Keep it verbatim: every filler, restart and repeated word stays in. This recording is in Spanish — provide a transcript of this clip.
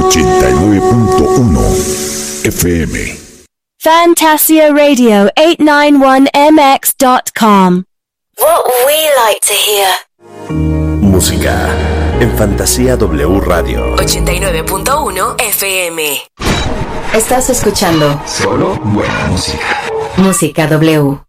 ochenta y nueve punto uno F M. Fantasia Radio eight ninety-one M X dot com. What we like to hear. Música en Fantasía W Radio ochenta y nueve punto uno F M. Estás escuchando solo buena música. Música W.